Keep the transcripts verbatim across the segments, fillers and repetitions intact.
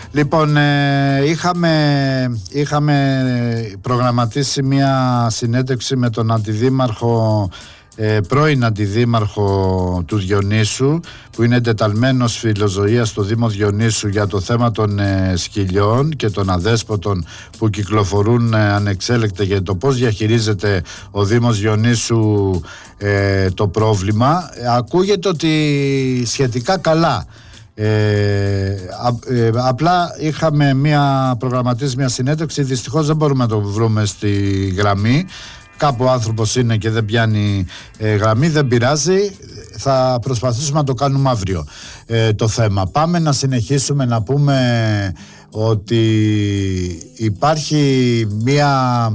Λοιπόν, ε, είχαμε, είχαμε προγραμματίσει μια συνέντευξη με τον αντιδήμαρχο, ε, πρώην αντιδήμαρχο του Διονύσου, που είναι εντεταλμένος φιλοζωίας στο Δήμο Διονύσου, για το θέμα των ε, σκυλιών και των αδέσποτων που κυκλοφορούν ε, ανεξέλεκτα, για το πώς διαχειρίζεται ο Δήμος Διονύσου ε, το πρόβλημα. Ακούγεται ότι σχετικά καλά. Ε, α, ε, απλά είχαμε μια προγραμματίσει μια συνέντευξη. Δυστυχώς δεν μπορούμε να το βρούμε στη γραμμή. Κάπου ο άνθρωπος είναι και δεν πιάνει ε, γραμμή. Δεν πειράζει, θα προσπαθήσουμε να το κάνουμε αύριο ε, το θέμα. Πάμε να συνεχίσουμε να πούμε ότι υπάρχει μια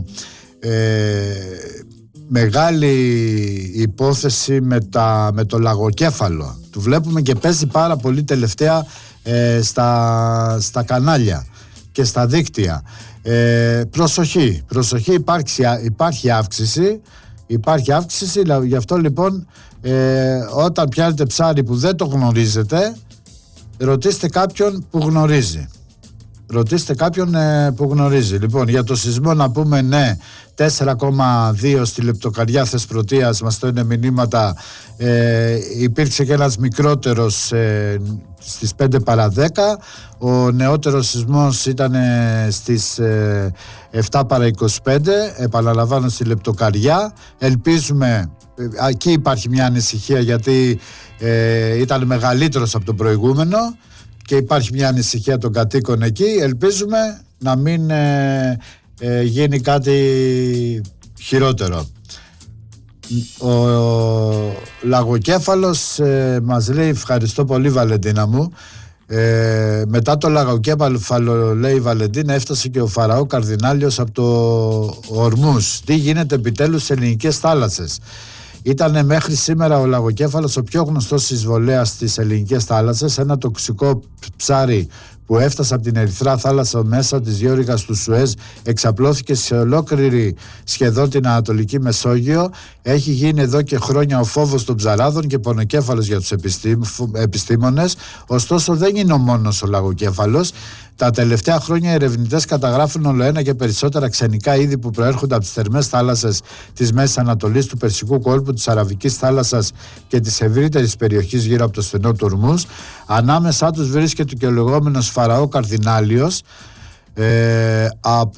ε, μεγάλη υπόθεση με, τα, με το λαγοκέφαλο. Του βλέπουμε και παίζει πάρα πολύ τελευταία ε, στα, στα κανάλια και στα δίκτυα. Ε, προσοχή, προσοχή, υπάρχει, υπάρχει αύξηση, υπάρχει αύξηση, γι' αυτό λοιπόν ε, όταν πιάνετε ψάρι που δεν το γνωρίζετε, ρωτήστε κάποιον που γνωρίζει. Ρωτήστε κάποιον ε, που γνωρίζει. Λοιπόν, για το σεισμό να πούμε ναι, τέσσερα κόμμα δύο στη Λεπτοκαριά Θεσπρωτείας, μας το είναι μηνύματα. ε, υπήρξε και ένας μικρότερος ε, στις πέντε παρά δέκα. Ο νεότερος σεισμός ήταν ε, στις ε, επτά παρά είκοσι πέντε, επαναλαμβάνω, στη Λεπτοκαριά. Ελπίζουμε, ε, εκεί υπάρχει μια ανησυχία, γιατί ε, ήταν μεγαλύτερος από τον προηγούμενο και υπάρχει μια ανησυχία των κατοίκων εκεί. Ελπίζουμε να μην ε, ε, γίνει κάτι χειρότερο. Ο, ο Λαγοκέφαλος ε, μας λέει, ευχαριστώ πολύ Βαλεντίνα μου, ε, μετά το Λαγοκέφαλο, λέει η Βαλεντίνα, έφτασε και ο Φαραώ Καρδινάλιος από το Ορμούς. Τι γίνεται επιτέλους στις ελληνικές θάλασσες? Ήτανε μέχρι σήμερα ο Λαγοκέφαλος ο πιο γνωστός εισβολέας στις ελληνικές θάλασσες, ένα τοξικό ψάρι που έφτασε από την Ερυθρά θάλασσα μέσα της διόρυγας του Σουέζ, εξαπλώθηκε σε ολόκληρη σχεδόν την Ανατολική Μεσόγειο. Έχει γίνει εδώ και χρόνια ο φόβος των ψαράδων και πονοκέφαλος για τους επιστήμονες. Ωστόσο δεν είναι ο μόνος ο Λαγοκέφαλος. Τα τελευταία χρόνια οι ερευνητές καταγράφουν ολοένα και περισσότερα ξενικά είδη που προέρχονται από τις θερμές θάλασσες της Μέσης Ανατολής, του Περσικού κόλπου, της Αραβικής θάλασσας και της ευρύτερης περιοχής γύρω από το στενό του Ορμούς. Ανάμεσά τους βρίσκεται και ο λεγόμενος Φαραώ Καρδινάλιος, ε,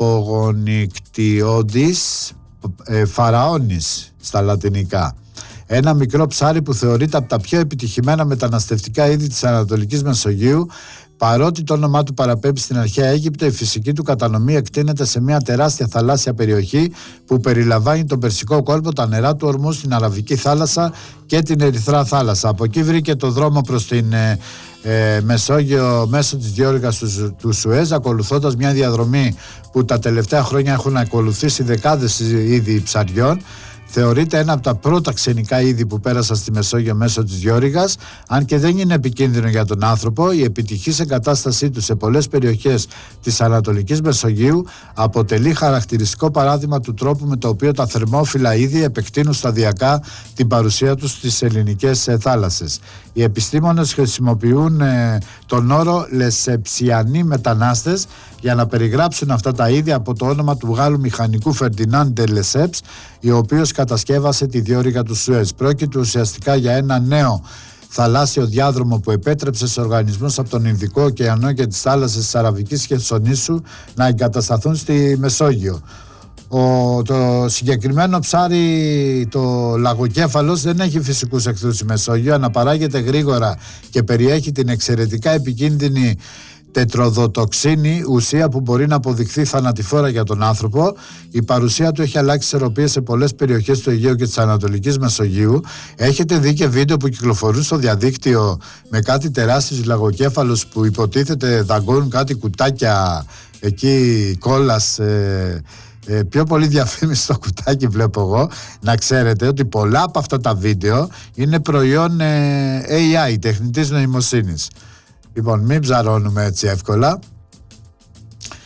απογονικτιώδης ε, φαραώνης στα λατινικά. Ένα μικρό ψάρι που θεωρείται από τα πιο επιτυχημένα μεταναστευτικά είδη της Ανατολικής Μεσογείου. Παρότι το όνομά του παραπέμπει στην αρχαία Αίγυπτο, η φυσική του κατανομή εκτείνεται σε μια τεράστια θαλάσσια περιοχή που περιλαμβάνει τον Περσικό κόλπο, τα νερά του Ορμού, την Αραβική θάλασσα και την Ερυθρά θάλασσα. Από εκεί βρήκε το δρόμο προς την ε, ε, Μεσόγειο μέσω της διόρυγας του, του Σουέζ, ακολουθώντας μια διαδρομή που τα τελευταία χρόνια έχουν ακολουθήσει δεκάδες είδη ψαριών. Θεωρείται ένα από τα πρώτα ξενικά είδη που πέρασαν στη Μεσόγειο μέσω της διόρυγας. Αν και δεν είναι επικίνδυνο για τον άνθρωπο, η επιτυχής εγκατάστασή του σε πολλές περιοχές της Ανατολικής Μεσογείου αποτελεί χαρακτηριστικό παράδειγμα του τρόπου με το οποίο τα θερμόφυλλα είδη επεκτείνουν σταδιακά την παρουσία τους στις ελληνικές ε, θάλασσες. Οι επιστήμονες χρησιμοποιούν ε, τον όρο λεσεψιανοί μετανάστες για να περιγράψουν αυτά τα είδη από το όνομα του Γάλλου μηχανικού Φερντινάν ντε Λεσέψ, ο οποίος κατασκεύασε τη διόρυγα του Σουέζ. Πρόκειται ουσιαστικά για ένα νέο θαλάσσιο διάδρομο που επέτρεψε σε οργανισμούς από τον Ινδικό ωκεανό και τις θάλασσες της Αραβικής Χερσονήσου να εγκατασταθούν στη Μεσόγειο. Ο, το συγκεκριμένο ψάρι, το Λαγοκέφαλος, δεν έχει φυσικούς εχθρούς στη Μεσόγειο, αναπαράγεται γρήγορα και περιέχει την εξαιρετικά επικίνδυνη τετροδοτοξίνη, ουσία που μπορεί να αποδειχθεί θανατηφόρα για τον άνθρωπο. Η παρουσία του έχει αλλάξει ισορροπίες σε πολλές περιοχές του Αιγαίου και της Ανατολικής Μεσογείου. Έχετε δει και βίντεο που κυκλοφορούν στο διαδίκτυο με κάτι τεράστιους λαγοκέφαλους που υποτίθεται δαγκώνουν κάτι κουτάκια εκεί κόλλας. Ε, ε, πιο πολύ διαφήμιση στο κουτάκι βλέπω εγώ. Να ξέρετε ότι πολλά από αυτά τα βίντεο είναι προϊόν ε, έι άι, τεχνητής νοημοσύνης. Λοιπόν, μην ψαρώνουμε έτσι εύκολα.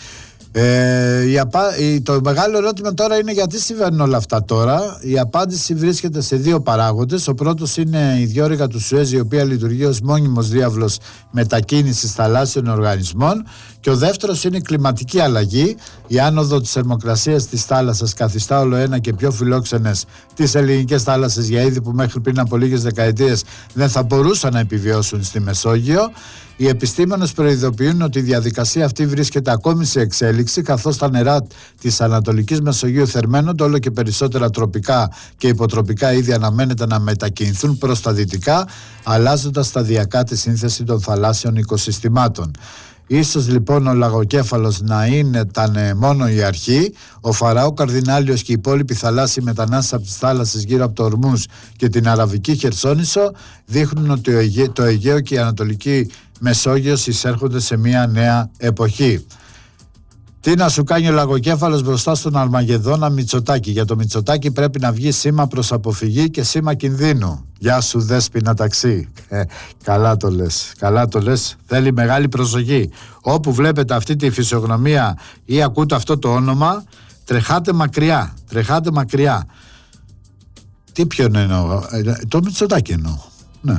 Ε, η απα... Το μεγάλο ερώτημα τώρα είναι γιατί συμβαίνουν όλα αυτά τώρα. Η απάντηση βρίσκεται σε δύο παράγοντες. Ο πρώτος είναι η διόρυγα του Σουέζ, η οποία λειτουργεί ως μόνιμος διάβλος μετακίνησης θαλάσσιων οργανισμών, και ο δεύτερος είναι η κλιματική αλλαγή. Η άνοδο της θερμοκρασίας της θάλασσας καθιστά όλο ένα και πιο φιλόξενες τις ελληνικές θάλασσες για είδη που μέχρι πριν από λίγες δεκαετίες δεν θα μπορούσαν να επιβιώσουν στη Μεσόγειο. Οι επιστήμονες προειδοποιούν ότι η διαδικασία αυτή βρίσκεται ακόμη σε εξέλιξη, καθώς τα νερά της Ανατολικής Μεσογείου θερμαίνονται, όλο και περισσότερα τροπικά και υποτροπικά είδη αναμένεται να μετακινηθούν προς τα δυτικά, αλλάζοντας σταδιακά τη σύνθεση των θαλάσσιων οικοσυστημάτων. Ίσως λοιπόν ο λαγοκέφαλος να είναι ήταν μόνο η αρχή. Ο Φαραώ Καρδινάλιος και οι υπόλοιποι θαλάσσιοι μετανάστες από τις θάλασσες γύρω από το Ορμούζ και την Αραβική Χερσόνησο δείχνουν ότι το Αιγαίο και η Ανατολική Μεσόγειος εισέρχονται σε μια νέα εποχή. Τι να σου κάνει ο λαγοκέφαλος μπροστά στον Αρμαγεδόνα Μητσοτάκη? Για το Μητσοτάκη πρέπει να βγει σήμα προς αποφυγή και σήμα κινδύνου. Γεια σου Δέσποινα ταξί. Ε, καλά το λες, καλά το λες. Θέλει μεγάλη προσοχή. Όπου βλέπετε αυτή τη φυσιογνωμία ή ακούτε αυτό το όνομα, τρεχάτε μακριά, τρεχάτε μακριά. Τι ποιον εννοώ? Ε, το Μητσοτάκη εννοώ. Ναι.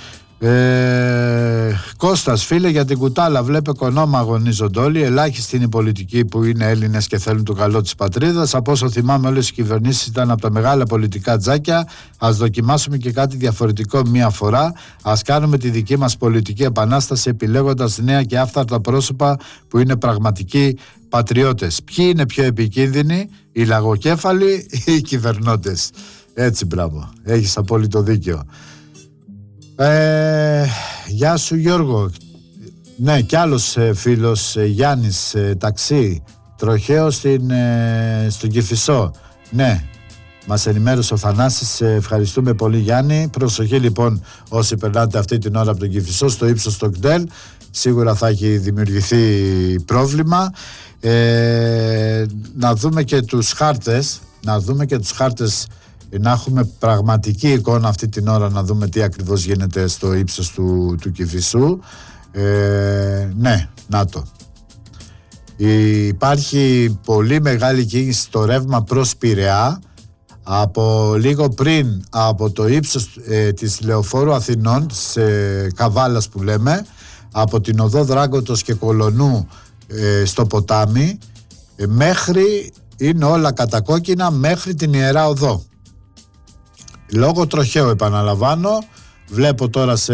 Ε, Κώστας, φίλε, για την κουτάλα βλέπε κονόμα αγωνίζονται όλοι. Ελάχιστοι είναι οι πολιτικοί που είναι Έλληνες και θέλουν το καλό της πατρίδας. Από όσο θυμάμαι, όλες οι κυβερνήσεις ήταν από τα μεγάλα πολιτικά τζάκια. Ας δοκιμάσουμε και κάτι διαφορετικό μία φορά. Ας κάνουμε τη δική μας πολιτική επανάσταση, επιλέγοντας νέα και άφθαρτα πρόσωπα που είναι πραγματικοί πατριώτες. Ποιοι είναι πιο επικίνδυνοι, οι λαγοκέφαλοι ή οι κυβερνώντες? Έτσι, μπράβο, έχεις απόλυτο δίκιο. Ε, γεια σου Γιώργο. Ναι, κι άλλος ε, φίλος ε, Γιάννης ε, ταξί τροχαίο στην, ε, στον Κηφισό. Ναι, μας ενημέρωσε ο Θανάσης, ε, ευχαριστούμε πολύ Γιάννη. Προσοχή λοιπόν όσοι περνάτε αυτή την ώρα από τον Κηφισό, στο ύψος του κτέλ σίγουρα θα έχει δημιουργηθεί πρόβλημα. ε, Να δούμε και τους χάρτες Να δούμε και τους χάρτες να έχουμε πραγματική εικόνα αυτή την ώρα, να δούμε τι ακριβώς γίνεται στο ύψος του, του Κηφισού. Ε, ναι, να το. Υπάρχει πολύ μεγάλη κίνηση στο ρεύμα προς Πειραιά. Από λίγο πριν από το ύψος ε, της Λεωφόρου Αθηνών, της ε, Καβάλας που λέμε, από την οδό Δράγκωτος και Κολονού ε, στο ποτάμι, ε, μέχρι, είναι όλα κατακόκκινα μέχρι την Ιερά Οδό. Λόγω τροχαίου, επαναλαμβάνω. Βλέπω τώρα σε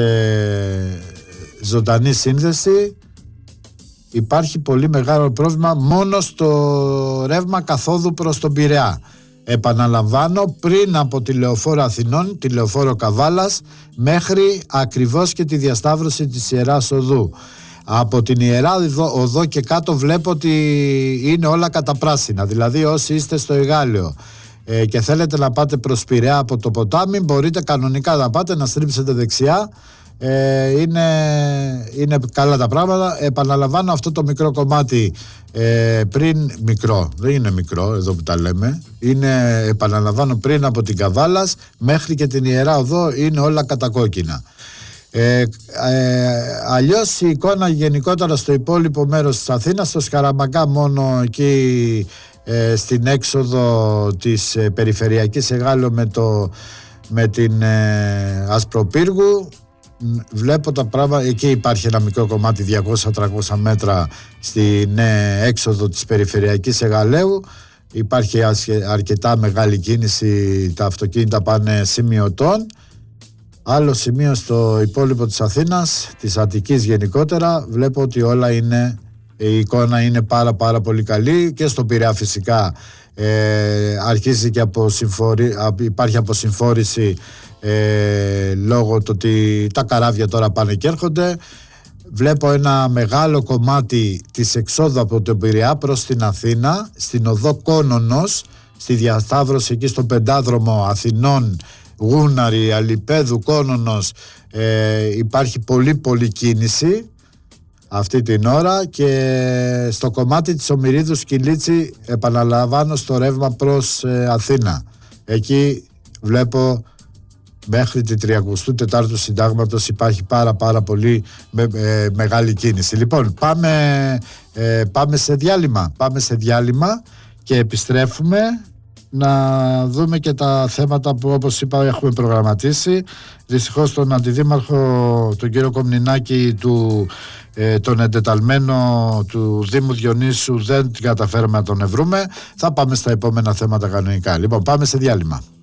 ζωντανή σύνδεση υπάρχει πολύ μεγάλο πρόβλημα μόνο στο ρεύμα καθόδου προς τον Πειραιά. Επαναλαμβάνω, πριν από τη Λεωφόρο Αθηνών, τη Λεωφόρο Καβάλας, μέχρι ακριβώς και τη διασταύρωση της Ιεράς Οδού. Από την Ιερά Οδό και κάτω βλέπω ότι είναι όλα καταπράσινα. Δηλαδή όσοι είστε στο Εγάλεο ε, και θέλετε να πάτε προς Πειραιά από το ποτάμι, μπορείτε κανονικά να πάτε, να στρίψετε δεξιά. Ε, είναι, είναι καλά τα πράγματα. Επαναλαμβάνω, αυτό το μικρό κομμάτι ε, πριν, μικρό, δεν είναι μικρό εδώ που τα λέμε, είναι, επαναλαμβάνω, πριν από την Καβάλας μέχρι και την Ιερά Οδό είναι όλα κατακόκκινα. Ε, ε, αλλιώς η εικόνα γενικότερα στο υπόλοιπο μέρος της Αθήνας, στο Σκαραμαγκά μόνο εκεί ε, στην έξοδο της ε, περιφερειακής Εγάλεω με, το, με την ε, Ασπροπύργου, βλέπω τα πράγματα. Εκεί υπάρχει ένα μικρό κομμάτι διακόσια με τριακόσια μέτρα στην ε, έξοδο της περιφερειακής Εγαλαίου. Υπάρχει αρκετά μεγάλη κίνηση, τα αυτοκίνητα πάνε σημειωτών. Άλλο σημείο στο υπόλοιπο της Αθήνας, της Αττικής γενικότερα, βλέπω ότι όλα είναι, η εικόνα είναι πάρα πάρα πολύ καλή. Και στο Πειραιά φυσικά ε, αρχίζει και αποσυμφορι, υπάρχει αποσυμφόρηση ε, λόγω του ότι τα καράβια τώρα πάνε και έρχονται. Βλέπω ένα μεγάλο κομμάτι της εξόδου από τον Πειραιά προς την Αθήνα, στην οδό Κόνονος, στη διασταύρωση εκεί στο πεντάδρομο Αθηνών Γούναρη, Αλιπέδου, Κόνονος, ε, υπάρχει πολύ πολύ κίνηση αυτή την ώρα. Και στο κομμάτι της Ομηρίδου Σκυλίτσι, επαναλαμβάνω, στο ρεύμα προς ε, Αθήνα, εκεί βλέπω μέχρι την τριακοστή τέταρτη συντάγματος υπάρχει πάρα πάρα πολύ με, ε, μεγάλη κίνηση. Λοιπόν, πάμε, ε, πάμε σε διάλειμμα. Πάμε σε διάλειμμα και επιστρέφουμε να δούμε και τα θέματα που, όπως είπα, έχουμε προγραμματίσει. Δυστυχώς τον αντιδήμαρχο, τον κύριο Κομνηνάκη, του, ε, τον εντεταλμένο του Δήμου Διονύσου, δεν καταφέραμε να τον ευρούμε. Θα πάμε στα επόμενα θέματα κανονικά. Λοιπόν, πάμε σε διάλειμμα.